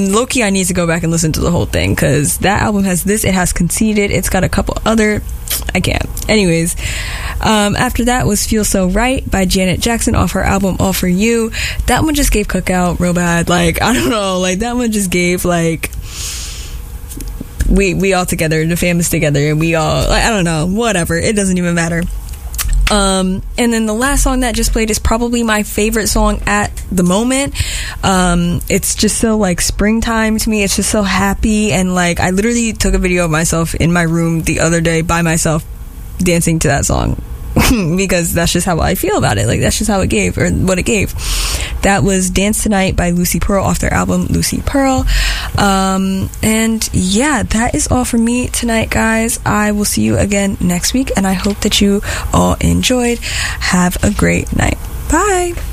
low-key, I need to go back and listen to the whole thing, because that album has this, it has Conceited, it's got a couple other, I can't. Anyways, after that was Feel So Right by Janet Jackson off her album All For You. That one just gave Cookout real bad. Like, I don't know, like, that one just gave, like, we all together, the fam is together, and we all, like, I don't know, whatever, it doesn't even matter. And then the last song that just played is probably my favorite song at the moment. It's just so, like, springtime to me. It's just so happy, and, like, I literally took a video of myself in my room the other day by myself dancing to that song. Because that's just how I feel about it. Like, that's just how it gave, or what it gave. That was Dance Tonight by Lucy Pearl off their album Lucy Pearl. And yeah, that is all for me tonight, guys. I will see you again next week, and I hope that you all enjoyed. Have a great night. Bye.